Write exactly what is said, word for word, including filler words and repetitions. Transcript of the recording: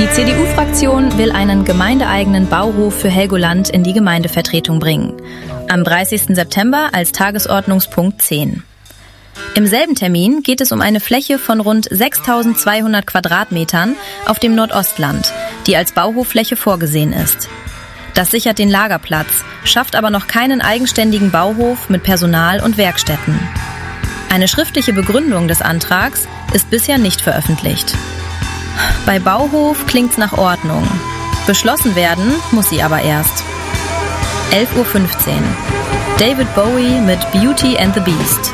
Die C D U-Fraktion will einen gemeindeeigenen Bauhof für Helgoland in die Gemeindevertretung bringen. Am dreißigsten September als Tagesordnungspunkt zehn. Im selben Termin geht es um eine Fläche von rund sechstausendzweihundert Quadratmetern auf dem Nordostland, die als Bauhoffläche vorgesehen ist. Das sichert den Lagerplatz, schafft aber noch keinen eigenständigen Bauhof mit Personal und Werkstätten. Eine schriftliche Begründung des Antrags ist bisher nicht veröffentlicht. Bei Bauhof klingt's nach Ordnung. Beschlossen werden muss sie aber erst. elf Uhr fünfzehn. David Bowie mit Beauty and the Beast.